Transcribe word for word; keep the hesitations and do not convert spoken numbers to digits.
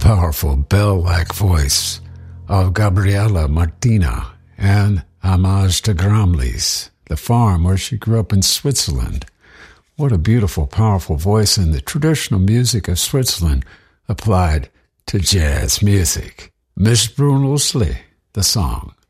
powerful bell-like voice of Gabriela Martina and Homage to Gramlis, the farm where she grew up in Switzerland. What a beautiful, powerful voice in the traditional music of Switzerland applied to jazz music. Miss Brunelsli, the song.